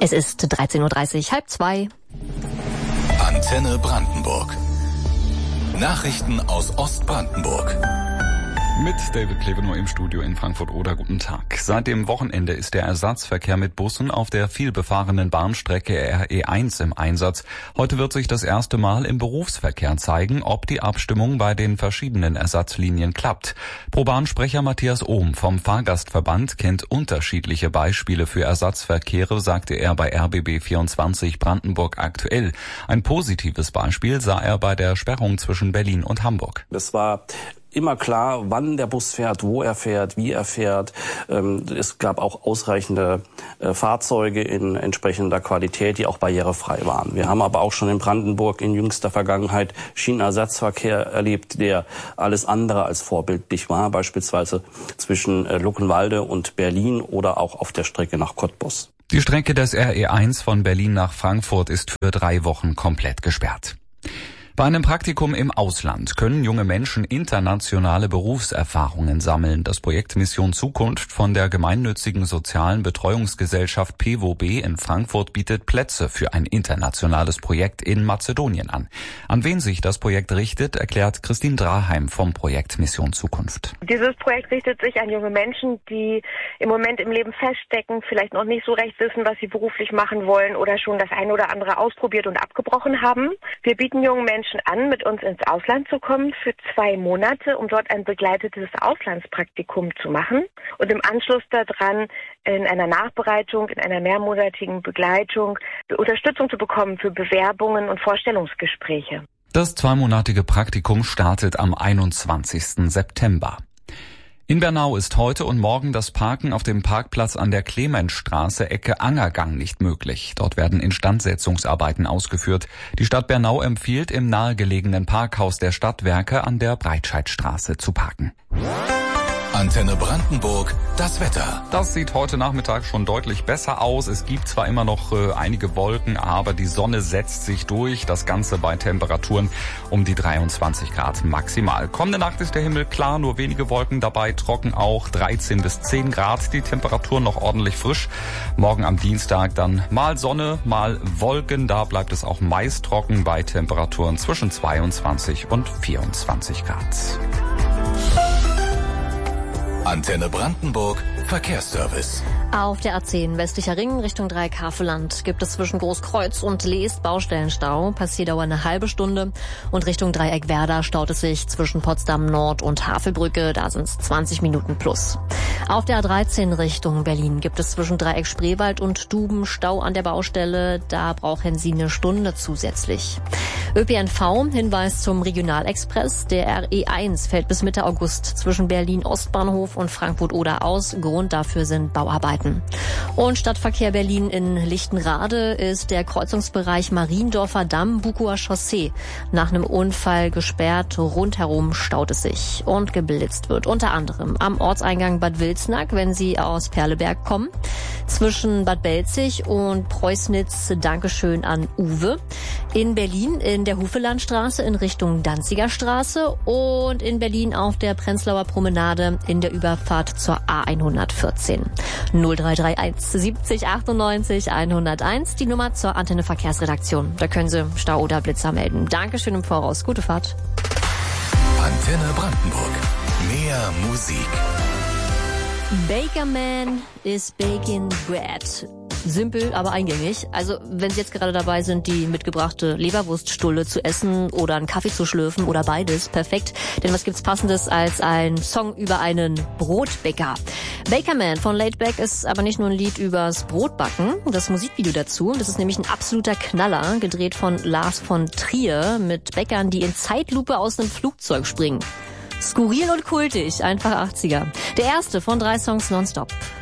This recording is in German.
Es ist 13:30 Uhr, 13:30. Antenne Brandenburg. Nachrichten aus Ostbrandenburg. Mit David Klevenow im Studio in Frankfurt-Oder. Guten Tag. Seit dem Wochenende ist der Ersatzverkehr mit Bussen auf der vielbefahrenen Bahnstrecke RE1 im Einsatz. Heute wird sich das erste Mal im Berufsverkehr zeigen, ob die Abstimmung bei den verschiedenen Ersatzlinien klappt. Pro-Bahn-Sprecher Matthias Ohm vom Fahrgastverband kennt unterschiedliche Beispiele für Ersatzverkehre, sagte er bei RBB24 Brandenburg aktuell. Ein positives Beispiel sah er bei der Sperrung zwischen Berlin und Hamburg. Das war immer klar, wann der Bus fährt, wo er fährt, wie er fährt. Es gab auch ausreichende Fahrzeuge in entsprechender Qualität, die auch barrierefrei waren. Wir haben aber auch schon in Brandenburg in jüngster Vergangenheit Schienenersatzverkehr erlebt, der alles andere als vorbildlich war, beispielsweise zwischen Luckenwalde und Berlin oder auch auf der Strecke nach Cottbus. Die Strecke des RE1 von Berlin nach Frankfurt ist für 3 Wochen komplett gesperrt. Bei einem Praktikum im Ausland können junge Menschen internationale Berufserfahrungen sammeln. Das Projekt Mission Zukunft von der gemeinnützigen sozialen Betreuungsgesellschaft PWB in Frankfurt bietet Plätze für ein internationales Projekt in Mazedonien an. An wen sich das Projekt richtet, erklärt Christine Draheim vom Projekt Mission Zukunft. Dieses Projekt richtet sich an junge Menschen, die im Moment im Leben feststecken, vielleicht noch nicht so recht wissen, was sie beruflich machen wollen oder schon das eine oder andere ausprobiert und abgebrochen haben. Wir bieten jungen Menschen an, mit uns ins Ausland zu kommen für 2 Monate, um dort ein begleitetes Auslandspraktikum zu machen und im Anschluss daran in einer Nachbereitung, in einer mehrmonatigen Begleitung Unterstützung zu bekommen für Bewerbungen und Vorstellungsgespräche. Das 2-monatige Praktikum startet am 21. September. In Bernau ist heute und morgen das Parken auf dem Parkplatz an der Clemensstraße Ecke Angergang nicht möglich. Dort werden Instandsetzungsarbeiten ausgeführt. Die Stadt Bernau empfiehlt, im nahegelegenen Parkhaus der Stadtwerke an der Breitscheidstraße zu parken. Antenne Brandenburg, das Wetter. Das sieht heute Nachmittag schon deutlich besser aus. Es gibt zwar immer noch einige Wolken, aber die Sonne setzt sich durch. Das Ganze bei Temperaturen um die 23 Grad maximal. Kommende Nacht ist der Himmel klar, nur wenige Wolken dabei, trocken auch 13 bis 10 Grad. Die Temperatur noch ordentlich frisch. Morgen am Dienstag dann mal Sonne, mal Wolken. Da bleibt es auch meist trocken bei Temperaturen zwischen 22 und 24 Grad. Antenne Brandenburg, Verkehrsservice. Auf der A10 westlicher Ring Richtung Dreieck-Havelland gibt es zwischen Großkreuz und Leest Baustellenstau. Passierdauer eine halbe Stunde. Und Richtung Dreieck Werder staut es sich zwischen Potsdam Nord und Havelbrücke. Da sind es 20 Minuten plus. Auf der A13 Richtung Berlin gibt es zwischen Dreieck Spreewald und Duben Stau an der Baustelle. Da brauchen Sie eine Stunde zusätzlich. ÖPNV, Hinweis zum Regionalexpress. Der RE1 fällt bis Mitte August zwischen Berlin Ostbahnhof und Frankfurt-Oder aus. Grund dafür sind Bauarbeiten. Und Stadtverkehr Berlin in Lichtenrade ist der Kreuzungsbereich Mariendorfer Damm, Bukower Chaussee nach einem Unfall gesperrt. Rundherum staut es sich und geblitzt wird. Unter anderem am Ortseingang Bad Wilsnack, wenn Sie aus Perleberg kommen. Zwischen Bad Belzig und Preußnitz, Dankeschön an Uwe. In Berlin in der Hufelandstraße in Richtung Danziger Straße und in Berlin auf der Prenzlauer Promenade in der Überfahrt zur A114. 0331 70 98 101, die Nummer zur Antenne Verkehrsredaktion. Da können Sie Stau oder Blitzer melden. Dankeschön im Voraus. Gute Fahrt. Antenne Brandenburg. Mehr Musik. Bakerman is baking bread. Simpel, aber eingängig. Also, wenn Sie jetzt gerade dabei sind, die mitgebrachte Leberwurststulle zu essen oder einen Kaffee zu schlürfen oder beides, perfekt. Denn was gibt's Passendes als ein Song über einen Brotbäcker? Bakerman von Laidback ist aber nicht nur ein Lied übers Brotbacken. Das Musikvideo dazu, das ist nämlich ein absoluter Knaller, gedreht von Lars von Trier mit Bäckern, die in Zeitlupe aus einem Flugzeug springen. Skurril und kultig, einfach 80er. Der erste von 3 Songs nonstop.